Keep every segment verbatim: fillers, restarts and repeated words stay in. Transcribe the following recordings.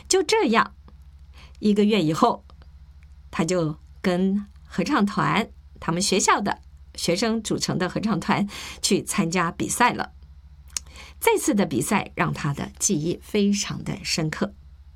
就这样，一个月以后，他就跟合唱团，他们学校的学生组成的合唱团去参加比赛了。这次的比赛让他的记忆非常的深刻。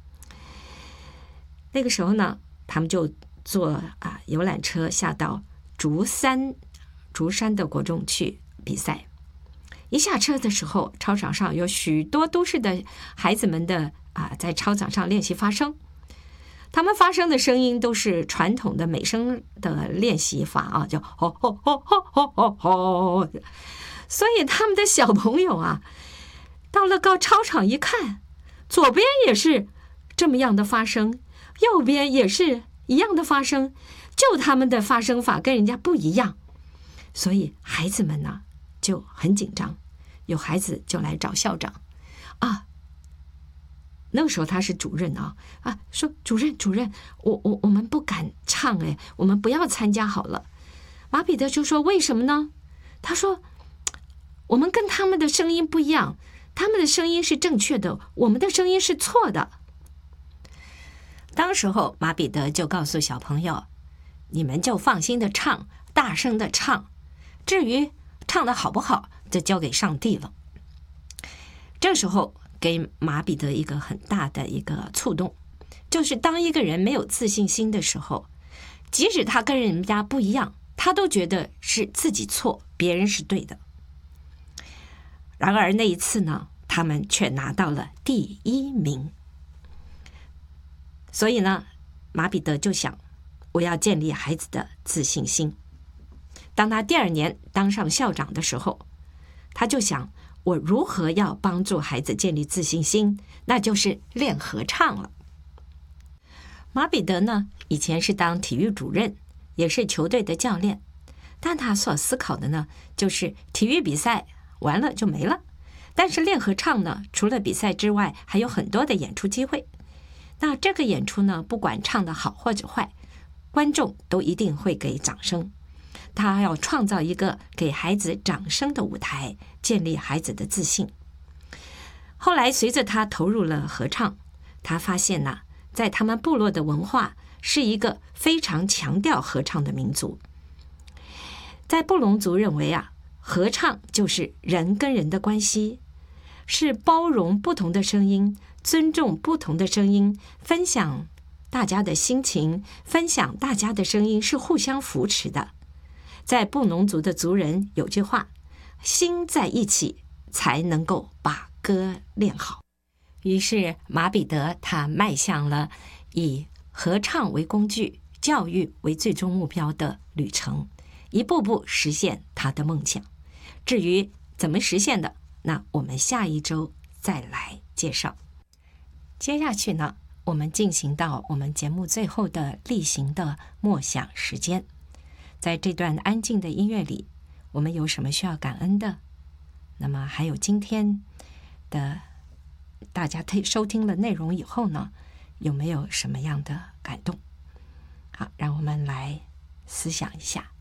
那个时候呢，他们就坐啊游览车下到竹山竹山的国中去比赛。一下车的时候，操场上有许多都市的孩子们的啊，在操场上练习发声。他们发声的声音都是传统的美声的练习法啊，叫吼吼吼吼吼吼吼。所以他们的小朋友啊，到了高操场一看，左边也是这么样的发声，右边也是一样的发声，就他们的发声法跟人家不一样，所以孩子们呢就很紧张。有孩子就来找校长啊，那个时候他是主任啊啊，说主任主任，我我我们不敢唱哎，我们不要参加好了。马彼得就说为什么呢？他说我们跟他们的声音不一样，他们的声音是正确的，我们的声音是错的。当时候马彼得就告诉小朋友，你们就放心的唱，大声的唱，至于唱的好不好，这交给上帝了。这时候给马彼得一个很大的一个触动，就是当一个人没有自信心的时候，即使他跟人家不一样，他都觉得是自己错，别人是对的。然而那一次呢，他们却拿到了第一名。所以呢，马彼得就想，我要建立孩子的自信心。当他第二年当上校长的时候，他就想，我如何要帮助孩子建立自信心，那就是练合唱了。马彼得呢，以前是当体育主任，也是球队的教练，但他所思考的呢，就是体育比赛完了就没了，但是练合唱呢，除了比赛之外，还有很多的演出机会。那这个演出呢，不管唱得好或者坏，观众都一定会给掌声。他要创造一个给孩子掌声的舞台，建立孩子的自信。后来随着他投入了合唱，他发现呢、啊，在他们部落的文化是一个非常强调合唱的民族。在布农族认为啊，合唱就是人跟人的关系，是包容不同的声音，尊重不同的声音，分享大家的心情，分享大家的声音，是互相扶持的。在布农族的族人有句话，心在一起才能够把歌练好。于是马彼得他迈向了以合唱为工具，教育为最终目标的旅程，一步步实现他的梦想。至于怎么实现的，那我们下一周再来介绍。接下去呢，我们进行到我们节目最后的例行的默想时间。在这段安静的音乐里，我们有什么需要感恩的？那么还有今天的大家收听了内容以后呢，有没有什么样的感动？好，让我们来思想一下。